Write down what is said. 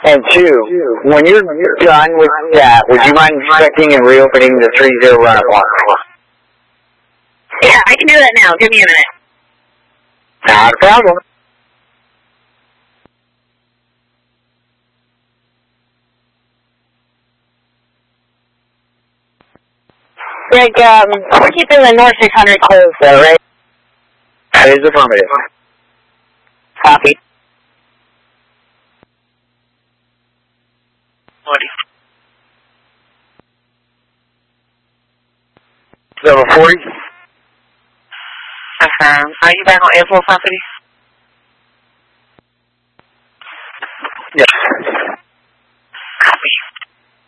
And two, when you're done with that, would you mind inspecting and reopening the 30 run block? Yeah, I can do that now. Give me a minute. Not a problem. Greg, we're keeping the North 600 closed though, right? That is affirmative. Copy. 740. Are you back on airport property?